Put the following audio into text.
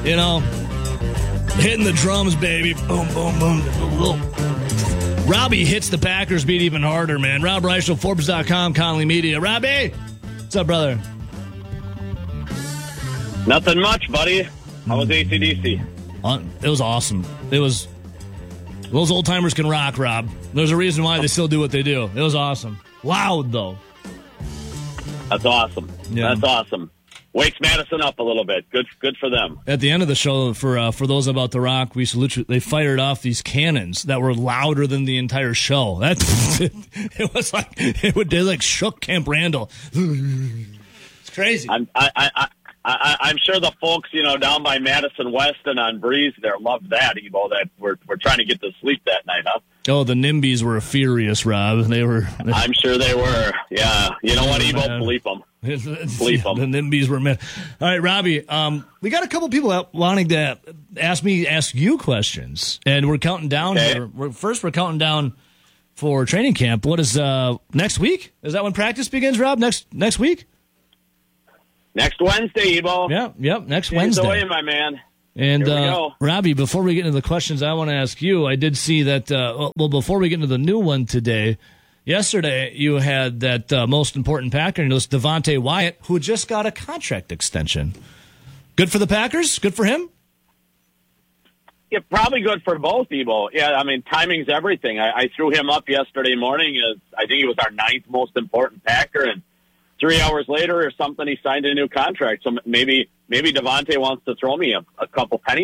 You know, hitting the drums, baby. Boom, boom, boom. Robbie hits the Packers beat even harder, man. Rob Reichel, Forbes.com, Conley Media. Robbie, what's up, brother? Nothing much, buddy. How was AC/DC? It was awesome. It was. Those old timers can rock, Rob. There's a reason why they still do what they do. It was awesome. Loud though. That's awesome. Yeah. That's awesome. Wakes Madison up a little bit. Good for them. At the end of the show, for those about the rock, they fired off these cannons that were louder than the entire show. It was like they like shook Camp Randall. It's crazy. I'm sure the folks, down by Madison West and on Breeze there loved that, Evo, that we're trying to get to sleep that night, huh? Oh, the NIMBYs were furious, Rob. I'm sure they were. Yeah. You know what, Evo? Bleep them. Bleep them. The NIMBYs were mad. All right, Robbie, we got a couple people out wanting to ask you questions, and we're counting down here. We're counting down for training camp. What is next week? Is that when practice begins, Rob? Next week? Next Wednesday, Evo. Yep, next Wednesday. Away, my man. And, Here we go. Robbie, before we get into the questions I want to ask you, I did see that, before we get into the new one today, yesterday you had that most important Packer, and it was Devontae Wyatt, who just got a contract extension. Good for the Packers? Good for him? Yeah, probably good for both, Evo. Yeah, I mean, timing's everything. I threw him up yesterday morning as I think he was our 9th most important Packer, and 3 hours later or something, he signed a new contract. So maybe Devontae wants to throw me a couple pennies